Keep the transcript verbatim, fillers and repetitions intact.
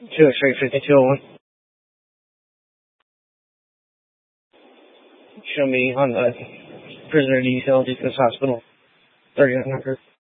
two X-ray fifty-two oh one. Show me on the prisoner detail, Deaconess Hospital, thirty-nine hundred.